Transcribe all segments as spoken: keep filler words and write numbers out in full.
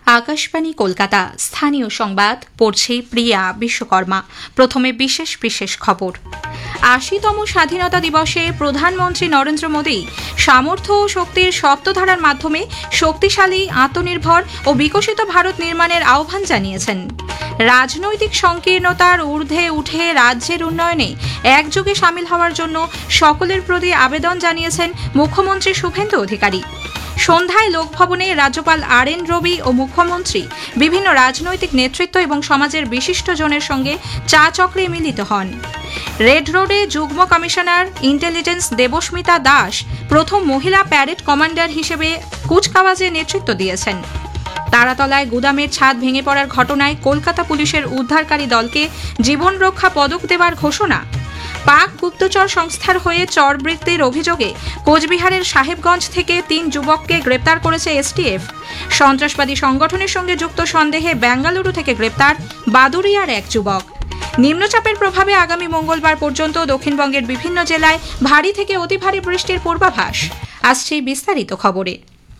আকাশবাণী কলকাতা স্থানীয় সংবাদ পড়ছে প্রিয়া বিশ্বকর্মা। প্রথমে বিশেষ বিশেষ খবর। আশিতম স্বাধীনতা দিবসে প্রধানমন্ত্রী নরেন্দ্র মোদী সামর্থ্য ও শক্তির সপ্তধারার মাধ্যমে শক্তিশালী, আত্মনির্ভর ও বিকশিত ভারত নির্মাণের আহ্বান জানিয়েছেন। রাজনৈতিক সংকীর্ণতার ঊর্ধ্বে উঠে রাজ্যের উন্নয়নে একযোগে সামিল হওয়ার জন্য সকলের প্রতি আবেদন জানিয়েছেন মুখ্যমন্ত্রী শুভেন্দু অধিকারী। সন্ধ্যায় লোকভবনে রাজ্যপাল আর এন রবি ও মুখ্যমন্ত্রী বিভিন্ন রাজনৈতিক নেতৃত্ব এবং সমাজের বিশিষ্টজনের সঙ্গে চা চক্রে মিলিত হন। রেড রোডে যুগ্ম কমিশনার ইন্টেলিজেন্স দেবস্মিতা দাস প্রথম মহিলা প্যারেড কমান্ডার হিসেবে কুচকাওয়াজে নেতৃত্ব দিয়েছেন। তারাতলায় গুদামের ছাদ ভেঙে পড়ার ঘটনায় কলকাতা পুলিশের উদ্ধারকারী দলকে জীবন রক্ষা পদক দেওয়ার ঘোষণা। পাক গুপ্তচর সংস্থার হয়ে চরবৃত্তির অভিযোগে কোচবিহারের সাহেবগঞ্জ থেকে তিন যুবককে গ্রেপ্তার করেছে এস টি এফ। সন্ত্রাসবাদী সংগঠনের সঙ্গে যুক্ত সন্দেহে বেঙ্গালুরু থেকে গ্রেপ্তার বাদুড়িয়ার এক যুবক। নিম্নচাপের প্রভাবে আগামী মঙ্গলবার পর্যন্ত দক্ষিণবঙ্গের বিভিন্ন জেলায় ভারী থেকে অতি ভারী বৃষ্টির পূর্বাভাস। আসছে বিস্তারিত খবরে।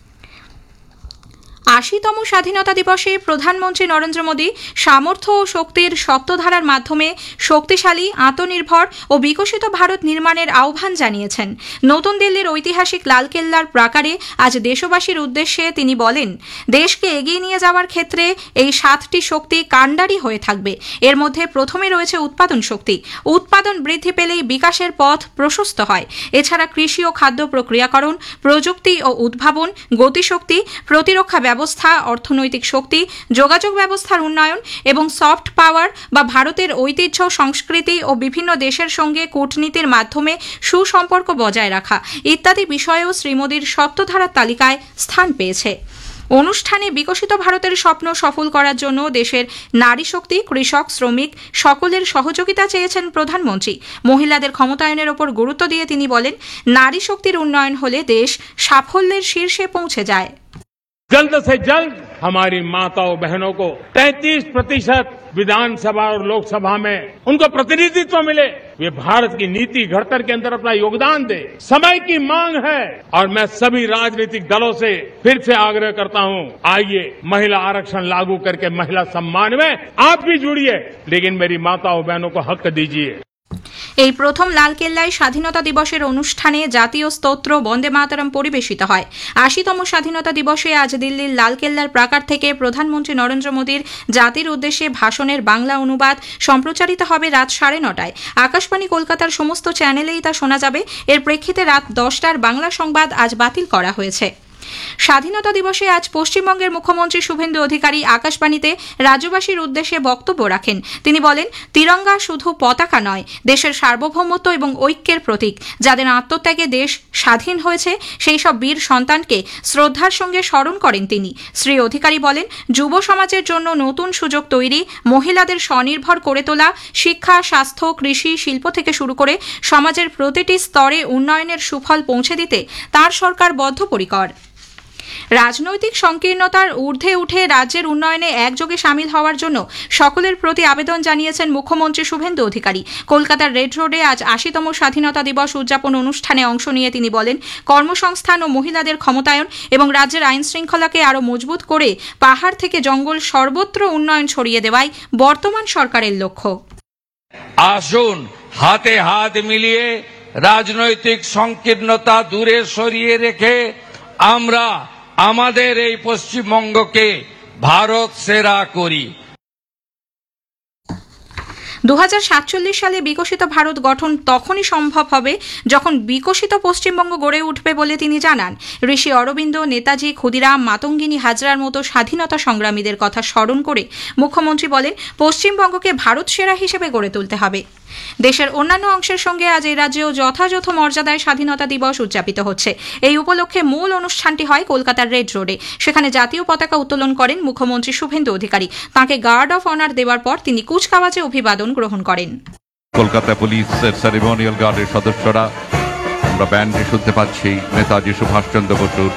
আশিতম স্বাধীনতা দিবসে প্রধানমন্ত্রী নরেন্দ্র মোদী সামর্থ্য ও শক্তির সপ্তধারার মাধ্যমে শক্তিশালী, আত্মনির্ভর ও বিকশিত ভারত নির্মাণের আহ্বান জানিয়েছেন। নতুন দিল্লির ঐতিহাসিক লালকেল্লার প্রাকারে আজ দেশবাসীর উদ্দেশ্যে তিনি বলেন, দেশকে এগিয়ে নিয়ে যাওয়ার ক্ষেত্রে এই সাতটি শক্তি কাণ্ডারি হয়ে থাকবে। এর মধ্যে প্রথমে রয়েছে উৎপাদন শক্তি। উৎপাদন বৃদ্ধি পেলেই বিকাশের পথ প্রশস্ত হয়। এছাড়া কৃষি ও খাদ্য প্রক্রিয়াকরণ, প্রযুক্তি ও উদ্ভাবন, গতিশক্তি, প্রতিরক্ষা ব্যবস্থা, অর্থনৈতিক শক্তি, যোগাযোগ ব্যবস্থার উন্নয়ন এবং সফট পাওয়ার বা ভারতের ঐতিহ্য, সংস্কৃতি ও বিভিন্ন দেশের সঙ্গে কূটনীতির মাধ্যমে সুসম্পর্ক বজায় রাখা ইত্যাদি বিষয়েও শ্রী মোদীর সপ্তধারার তালিকায় স্থান পেয়েছে। অনুষ্ঠানে বিকশিত ভারতের স্বপ্ন সফল করার জন্য দেশের নারী শক্তি, কৃষক, শ্রমিক সকলের সহযোগিতা চেয়েছেন প্রধানমন্ত্রী। মহিলাদের ক্ষমতায়নের ওপর গুরুত্ব দিয়ে তিনি বলেন, নারী শক্তির উন্নয়ন হলে দেশ সাফল্যের শীর্ষে পৌঁছে যায়। जल्द से जल्द हमारी माताओं बहनों को तैंतीस प्रतिशत विधानसभा और लोकसभा में उनको प्रतिनिधित्व मिले। वे भारत की नीति घड़तर के अंदर अपना योगदान दे। समय की मांग है और मैं सभी राजनीतिक दलों से फिर से आग्रह करता हूं, आइए महिला आरक्षण लागू करके महिला सम्मान में आप भी जुड़िए, लेकिन मेरी माताओं बहनों को हक दीजिए। এই প্রথম লালকেল্লায় স্বাধীনতা দিবসের অনুষ্ঠানে জাতীয় স্তোত্র বন্দে মাতরম পরিবেশিত হয়। আশিতম স্বাধীনতা দিবসে আজ দিল্লির লালকেল্লার প্রাকার থেকে প্রধানমন্ত্রী নরেন্দ্র মোদীর জাতির উদ্দেশ্যে ভাষণের বাংলা অনুবাদ সম্প্রচারিত হবে রাত সাড়ে নটায়। আকাশবাণী কলকাতার সমস্ত চ্যানেলেই তা শোনা যাবে। এর প্রেক্ষিতে রাত দশটার বাংলা সংবাদ আজ বাতিল করা হয়েছে। স্বাধীনতা দিবসে আজ পশ্চিমবঙ্গের মুখ্যমন্ত্রী শুভেন্দু অধিকারী আকাশবাণীতে রাজ্যবাসীর উদ্দেশ্যে বক্তব্য রাখেন। তিনি বলেন, তিরঙ্গা শুধু পতাকা নয়, দেশের সার্বভৌমত্ব এবং ঐক্যের প্রতীক। যাদের আত্মত্যাগে দেশ স্বাধীন হয়েছে সেই সব বীর সন্তানকে শ্রদ্ধার সঙ্গে স্মরণ করেন তিনি। শ্রী অধিকারী বলেন, যুব সমাজের জন্য নতুন সুযোগ তৈরি, মহিলাদের স্বনির্ভর করে তোলা, শিক্ষা, স্বাস্থ্য, কৃষি, শিল্প থেকে শুরু করে সমাজের প্রতিটি স্তরে উন্নয়নের সুফল পৌঁছে দিতে তার সরকার বদ্ধপরিকর। রাজনৈতিক সংকীর্ণতার ঊর্ধ্বে উঠে রাজ্যের উন্নয়নে একযোগে সামিল হওয়ার জন্য সকলের প্রতি আবেদন জানিয়েছেন মুখ্যমন্ত্রী শুভেন্দু অধিকারী। কলকাতার রেড রোডে আজ আশিতম স্বাধীনতা দিবস উদযাপন অনুষ্ঠানে অংশ নিয়ে তিনি বলেন, কর্মসংস্থান ও মহিলাদের ক্ষমতায়ন এবং রাজ্যের আইন শৃঙ্খলাকে আরও মজবুত করে পাহাড় থেকে জঙ্গল সর্বত্র উন্নয়ন ছড়িয়ে দেওয়াই বর্তমান সরকারের লক্ষ্য। আসুন হাতে হাত মিলিয়ে রাজনৈতিক সংকীর্ণতা দূরে সরিয়ে রেখে আমরা আমাদের এই পশ্চিমবঙ্গকে ভারত সেরা করি। দু হাজার সাতচল্লিশ সালে বিকশিত ভারত গঠন তখনই সম্ভব হবে যখন বিকশিত পশ্চিমবঙ্গ গড়ে উঠবে বলে তিনি জানান। ঋষি অরবিন্দ, নেতাজি, ক্ষুদিরাম, মাতঙ্গিনী হাজরার মতো স্বাধীনতা সংগ্রামীদের কথা স্মরণ করে মুখ্যমন্ত্রী বলেন, পশ্চিমবঙ্গকে ভারত সেরা হিসেবে গড়ে তুলতে হবে। দেশের অন্যান্য অংশের সঙ্গে আজ এই রাজ্যেও যথাযথ মর্যাদায় স্বাধীনতা দিবস উদযাপিত হচ্ছে। এই উপলক্ষে মূল অনুষ্ঠানটি হয় কলকাতার রেড রোডে। সেখানে জাতীয় পতাকা উত্তোলন করেন মুখ্যমন্ত্রী শুভেন্দু অধিকারী। তাঁকে গার্ড অফ অনার দেওয়ার পর তিনি কুচকাওয়াজে অভিবাদন গ্রহণ করেন। কলকাতা পুলিশের সেরিমোনিয়াল গার্ডের সদস্যরা আমরা ব্যান্ডে শুনতে পাচ্ছি নেতাজি সুভাষচন্দ্র বসুর